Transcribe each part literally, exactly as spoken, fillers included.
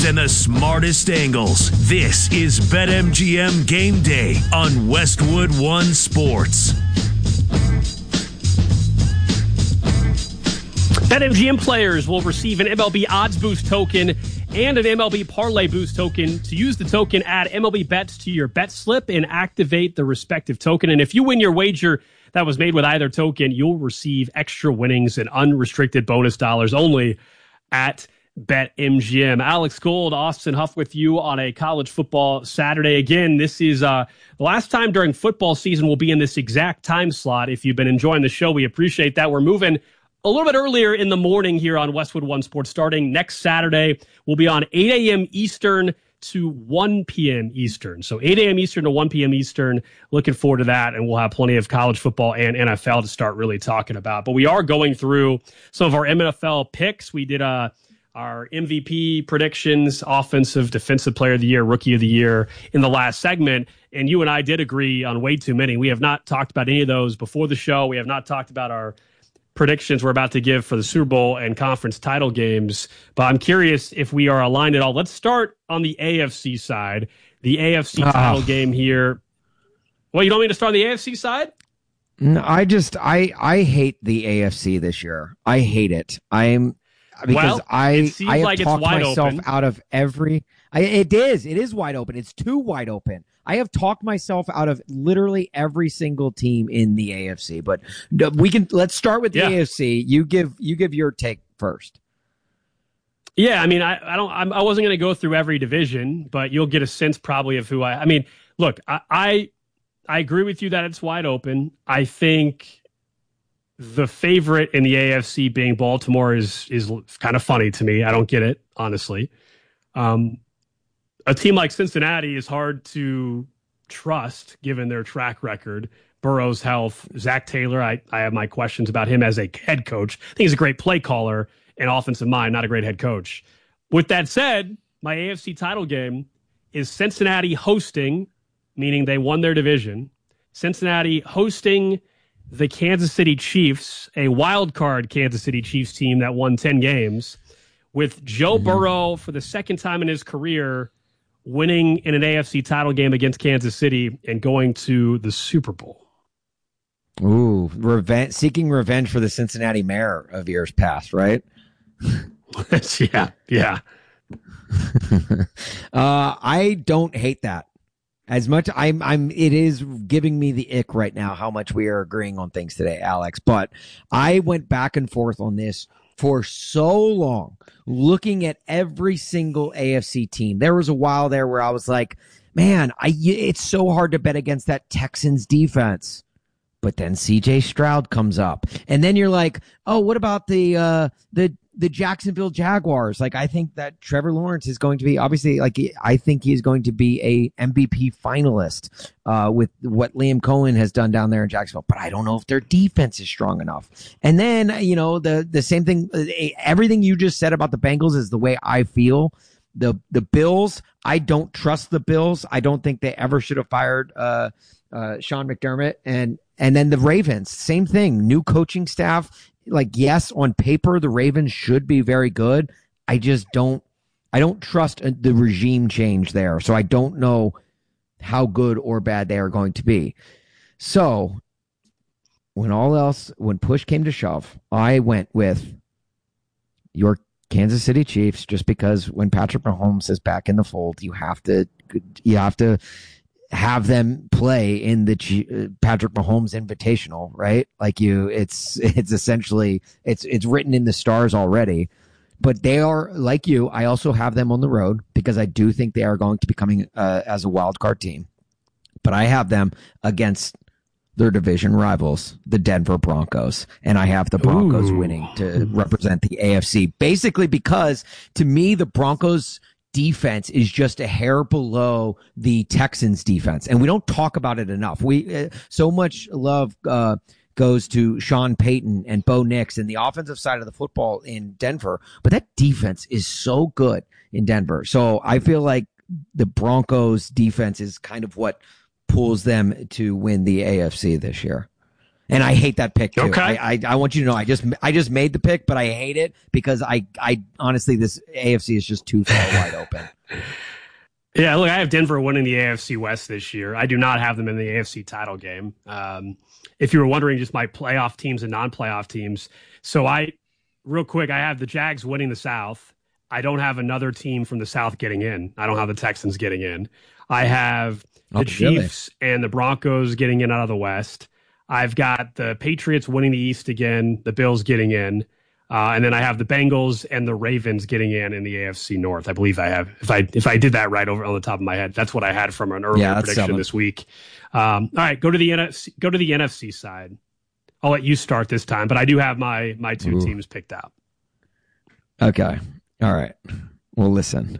and the smartest angles. This is BetMGM Game Day on Westwood One Sports. BetMGM players will receive an M L B Odds Boost token and an M L B Parlay Boost token. To use the token, add M L B bets to your bet slip and activate the respective token. And if you win your wager that was made with either token, you'll receive extra winnings and unrestricted bonus dollars only at BetMGM. Alex Gold, Austin Huff with you on a college football Saturday. Again, this is uh, the last time during football season we'll be in this exact time slot. If you've been enjoying the show, we appreciate that. We're moving a little bit earlier in the morning here on Westwood One Sports. Starting next Saturday, we'll be on eight a.m. Eastern to one p.m. Eastern. So eight a.m. Eastern to one p.m. Eastern. Looking forward to that, and we'll have plenty of college football and N F L to start really talking about. But we are going through some of our N F L picks. We did uh, our M V P predictions, offensive, defensive player of the year, rookie of the year in the last segment, and you and I did agree on way too many. We have not talked about any of those before the show. We have not talked about our predictions we're about to give for the Super Bowl and conference title games, but I'm curious if we are aligned at all. Let's start on the A F C side. The A F C oh. title game here. Well, you don't mean to start on the A F C side? No, I just I I hate the A F C this year. I hate it. I'm because well, I I have like talked myself open. out of every. I, it is it is wide open. It's too wide open. I have talked myself out of literally every single team in the A F C, but we can let's start with the yeah. A F C. You give you give your take first. Yeah, I mean, I, I don't, I'm, I wasn't going to go through every division, but you'll get a sense probably of who I. I mean, look, I, I I agree with you that it's wide open. I think the favorite in the A F C being Baltimore is is kind of funny to me. I don't get it, honestly. Um, A team like Cincinnati is hard to trust given their track record. Burrow's health, Zach Taylor, I, I have my questions about him as a head coach. I think he's a great play caller and offensive mind, not a great head coach. With that said, my A F C title game is Cincinnati hosting, meaning they won their division. Cincinnati hosting the Kansas City Chiefs, a wild card Kansas City Chiefs team that won ten games, with Joe mm-hmm. Burrow for the second time in his career winning in an A F C title game against Kansas City and going to the Super Bowl. Ooh, revenge, seeking revenge for the Cincinnati mayor of years past, right? yeah, yeah. uh, I don't hate that as much. I'm, I'm. It is giving me the ick right now how much we are agreeing on things today, Alex. But I went back and forth on this for so long, looking at every single A F C team. There was a while there where I was like, man, I, it's so hard to bet against that Texans defense. But then C J Stroud comes up. And then you're like, oh, what about the uh, the the Jacksonville Jaguars? Like, I think that Trevor Lawrence is going to be, obviously, like, I think he's going to be a M V P finalist uh, with what Liam Cohen has done down there in Jacksonville. But I don't know if their defense is strong enough. And then, you know, the the same thing, everything you just said about the Bengals is the way I feel. The the Bills, I don't trust the Bills. I don't think they ever should have fired uh, uh, Sean McDermott. And and then the Ravens, same thing. New coaching staff. Like, yes, on paper, the Ravens should be very good. I just don't, I don't trust the regime change there. So I don't know how good or bad they are going to be. So when all else, when push came to shove, I went with your Kansas City Chiefs, just because when Patrick Mahomes is back in the fold, you have to, you have to have them play in the G- Patrick Mahomes Invitational, right? Like you, it's it's essentially it's it's written in the stars already. But they are, like you, I also have them on the road because I do think they are going to be coming uh, as a wild card team. But I have them against their division rivals, the Denver Broncos, and I have the Broncos Ooh. winning to represent the A F C. Basically, because to me, the Broncos defense is just a hair below the Texans defense, and we don't talk about it enough. We uh, so much love uh, goes to Sean Payton and Bo Nix and the offensive side of the football in Denver, but that defense is so good in Denver. So I feel like the Broncos defense is kind of what pulls them to win the A F C this year. And I hate that pick too. Okay. I, I I want you to know I just I just made the pick, but I hate it because I I honestly this A F C is just too far wide open. Yeah, look, I have Denver winning the A F C West this year. I do not have them in the A F C title game. Um, if you were wondering, just my playoff teams and non-playoff teams. So I, real quick, I have the Jags winning the South. I don't have another team from the South getting in. I don't have the Texans getting in. I have the Oh, Chiefs and the Broncos getting in out of the West. I've got the Patriots winning the East again, the Bills getting in, uh, and then I have the Bengals and the Ravens getting in in the A F C North. I believe I have. If I if I did that right over on the top of my head, that's what I had from an earlier Yeah, that's prediction seven. this week. Um, all right, go to the N F C. Go to the N F C side. I'll let you start this time, but I do have my my two Ooh. teams picked out. Okay. All right. Well, listen.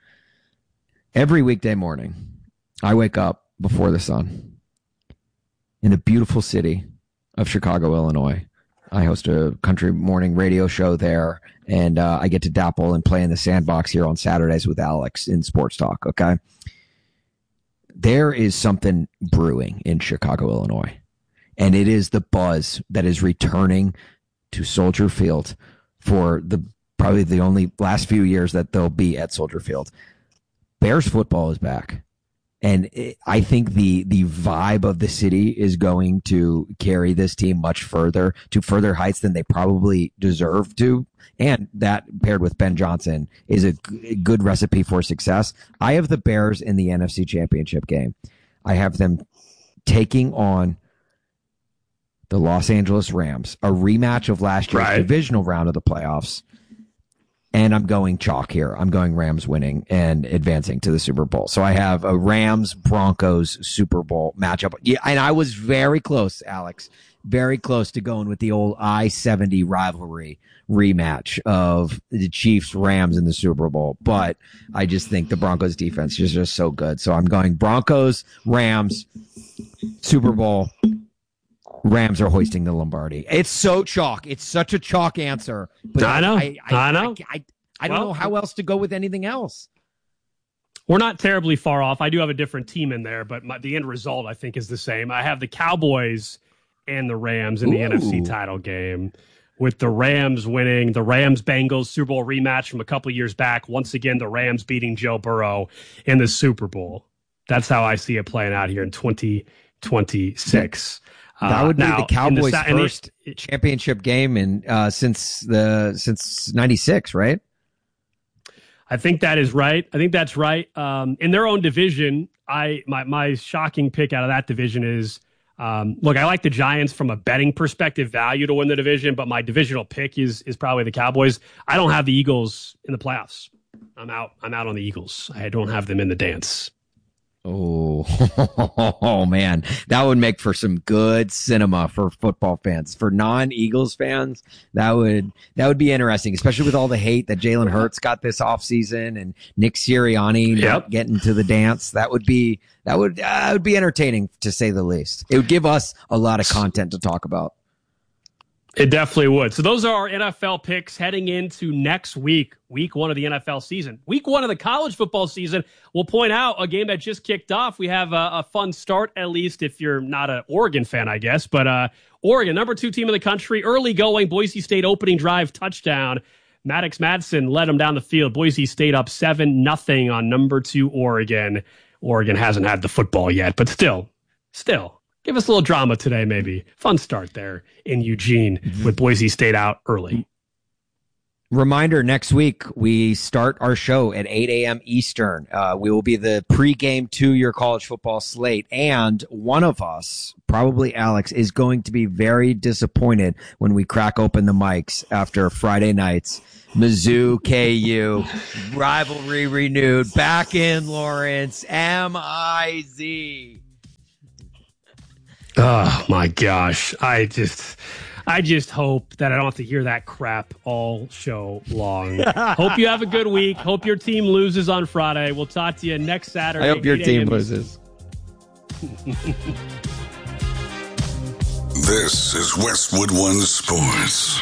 Every weekday morning, I wake up before the sun in the beautiful city of Chicago, Illinois. I host a country morning radio show there, and uh, I get to dapple and play in the sandbox here on Saturdays with Alex in Sports Talk, okay? There is something brewing in Chicago, Illinois, and it is the buzz that is returning to Soldier Field for the probably the only last few years that they'll be at Soldier Field. Bears football is back. And it, I think the the vibe of the city is going to carry this team much further to further heights than they probably deserve to. And that paired with Ben Johnson is a g- good recipe for success. I have the Bears in the N F C Championship game. I have them taking on the Los Angeles Rams, a rematch of last year's Right. divisional round of the playoffs. And I'm going chalk here. I'm going Rams winning and advancing to the Super Bowl. So I have a Rams Broncos Super Bowl matchup. Yeah, and I was very close, Alex, very close to going with the old I seventy rivalry rematch of the Chiefs Rams in the Super Bowl. But I just think the Broncos defense is just so good. So I'm going Broncos, Rams, Super Bowl. Rams are hoisting the Lombardi. It's so chalk. It's such a chalk answer. But I know. I, I, I know. I, I, I don't Well, know how else to go with anything else. We're not terribly far off. I do have a different team in there, but my, the end result, I think, is the same. I have the Cowboys and the Rams in the Ooh. N F C title game, with the Rams winning, the Rams-Bengals Super Bowl rematch from a couple of years back. Once again, the Rams beating Joe Burrow in the Super Bowl. That's how I see it playing out here in twenty twenty-six. That would be Uh, now, the Cowboys' in the, in the- first championship game in uh, since the since ninety-six, right? I think that is right. I think that's right. Um, in their own division, I my my shocking pick out of that division is um, look. I like the Giants from a betting perspective, value to win the division, but my divisional pick is is probably the Cowboys. I don't have the Eagles in the playoffs. I'm out. I'm out on the Eagles. I don't have them in the dance. Oh, oh man, that would make for some good cinema for football fans. For non-Eagles fans, that would that would be interesting, especially with all the hate that Jalen Hurts got this offseason and Nick Sirianni Yep. not getting to the dance. That would be that would uh, would be entertaining to say the least. It would give us a lot of content to talk about. It definitely would. So those are our N F L picks heading into next week, week one of the N F L season. Week one of the college football season, we'll point out a game that just kicked off. We have a, a fun start, at least if you're not an Oregon fan, I guess. But uh, Oregon, number two team in the country, early going, Boise State opening drive touchdown. Maddox Madsen led them down the field. Boise State up seven nothing on number two Oregon. Oregon hasn't had the football yet, but still, still. Give us a little drama today, maybe. Fun start there in Eugene with Boise State out early. Reminder, next week we start our show at eight a.m. Eastern. Uh, we will be the pregame to your college football slate. And one of us, probably Alex, is going to be very disappointed when we crack open the mics after Friday night's Mizzou K U rivalry renewed. Back in Lawrence, M I Z. Oh my gosh. I just I just hope that I don't have to hear that crap all show long. Hope you have a good week. Hope your team loses on Friday. We'll talk to you next Saturday. I hope your eight team a.m. loses. This is Westwood One Sports.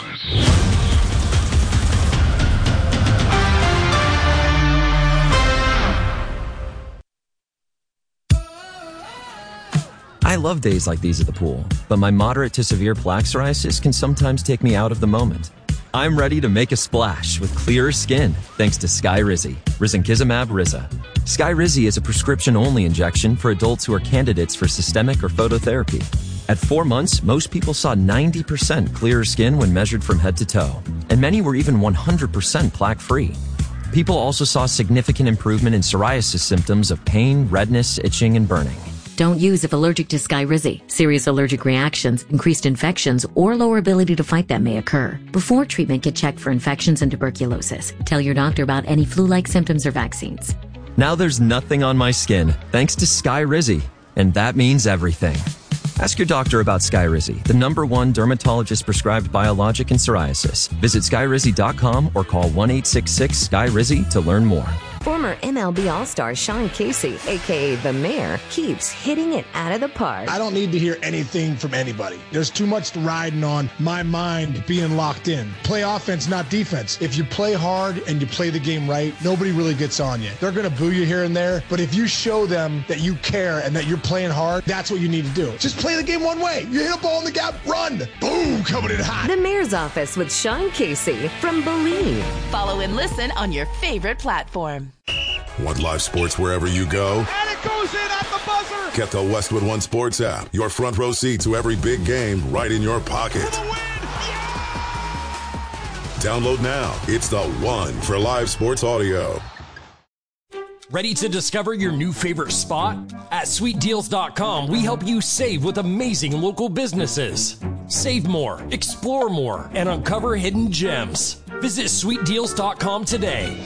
I I love days like these at the pool, but my moderate to severe plaque psoriasis can sometimes take me out of the moment. I'm ready to make a splash with clearer skin thanks to Skyrizi, risankizumab Riza. Skyrizi is a prescription-only injection for adults who are candidates for systemic or phototherapy. At four months, most people saw ninety percent clearer skin when measured from head to toe, and many were even one hundred percent plaque-free. People also saw significant improvement in psoriasis symptoms of pain, redness, itching, and burning. Don't use if allergic to Skyrizi. Serious allergic reactions, increased infections, or lower ability to fight them may occur. Before treatment, get checked for infections and tuberculosis. Tell your doctor about any flu-like symptoms or vaccines. Now there's nothing on my skin thanks to Skyrizi, and that means everything. Ask your doctor about Skyrizi, the number one dermatologist-prescribed biologic in psoriasis. Visit skyrizi dot com or call one eight six six S K Y Rizi to learn more. Former M L B All-Star Sean Casey, a k a. The Mayor, keeps hitting it out of the park. I don't need to hear anything from anybody. There's too much riding on my mind being locked in. Play offense, not defense. If you play hard and you play the game right, nobody really gets on you. They're going to boo you here and there, but if you show them that you care and that you're playing hard, that's what you need to do. Just play the game one way. You hit a ball in the gap, run. Boom, coming in hot. The Mayor's Office with Sean Casey from Believe. Follow and listen on your favorite platform. Want live sports wherever you go? And it goes in at the buzzer! Get the Westwood One Sports app. Your front row seat to every big game right in your pocket. For the win! Yeah! Download now. It's the one for live sports audio. Ready to discover your new favorite spot? At sweet deals dot com, we help you save with amazing local businesses. Save more, explore more, and uncover hidden gems. Visit sweet deals dot com today.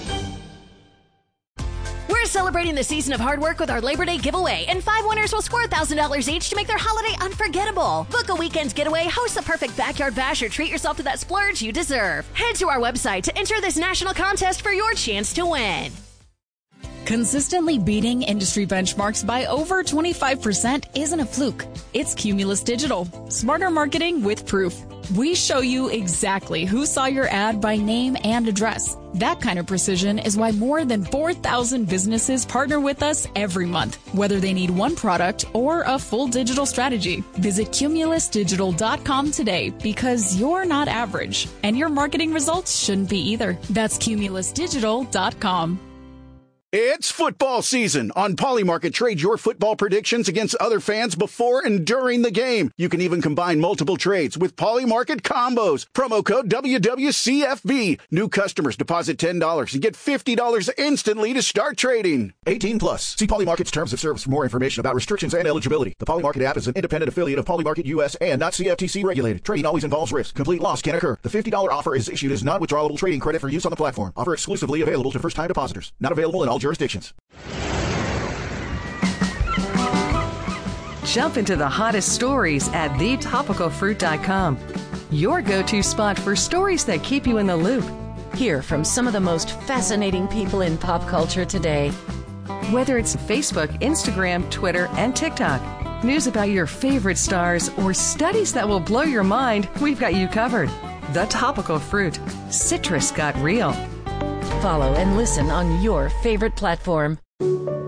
We're celebrating the season of hard work with our Labor Day giveaway, and five winners will score one thousand dollars each to make their holiday unforgettable. Book a weekend's getaway, host a perfect backyard bash, or treat yourself to that splurge you deserve. Head to our website to enter this national contest for your chance to win. Consistently beating industry benchmarks by over twenty-five percent isn't a fluke. It's Cumulus Digital. Smarter marketing with proof. We show you exactly who saw your ad by name and address. That kind of precision is why more than four thousand businesses partner with us every month, whether they need one product or a full digital strategy. Visit cumulus digital dot com today, because you're not average, and your marketing results shouldn't be either. That's cumulus digital dot com. It's football season. On Polymarket, trade your football predictions against other fans before and during the game. You can even combine multiple trades with Polymarket combos. Promo code W W C F B. New customers deposit ten dollars and get fifty dollars instantly to start trading. eighteen plus. See Polymarket's terms of service for more information about restrictions and eligibility. The Polymarket app is an independent affiliate of Polymarket U S and not C F T C regulated. Trading always involves risk. Complete loss can occur. The fifty dollars offer is issued as non-withdrawable trading credit for use on the platform. Offer exclusively available to first-time depositors. Not available in all jurisdictions. Jump into the hottest stories at the topical fruit dot com. Your go-to spot for stories that keep you in the loop. Hear from some of the most fascinating people in pop culture today. Whether it's Facebook, Instagram, Twitter, and TikTok, news about your favorite stars, or studies that will blow your mind, we've got you covered. The Topical Fruit. Citrus got real. Follow and listen on your favorite platform.